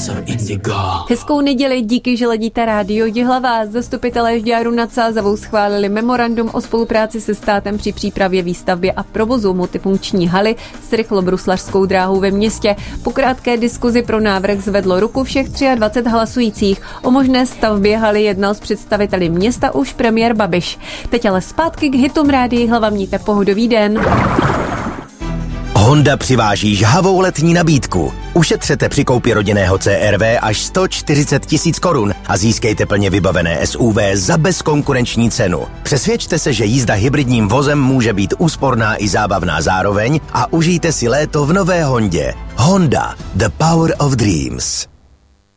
Hezkou neděli, díky, že ledíte rádio Jihlava. Zastupitelé Žďáru nad Sázavou schválili memorandum o spolupráci se státem při přípravě, výstavbě a provozu multifunkční haly s rychlobruslařskou dráhou ve městě. Po krátké diskuzi pro návrh zvedlo ruku všech 23 hlasujících. O možné stavbě haly jednal s představiteli města už premiér Babiš. Teď ale zpátky k hitům rádia Jihlava, mějte pohodový den. Honda přiváží žhavou letní nabídku. Ušetřete při koupi rodinného CR-V až 140 000 korun a získejte plně vybavené SUV za bezkonkurenční cenu. Přesvědčte se, že jízda hybridním vozem může být úsporná i zábavná zároveň a užijte si léto v nové Hondě. Honda, the power of dreams.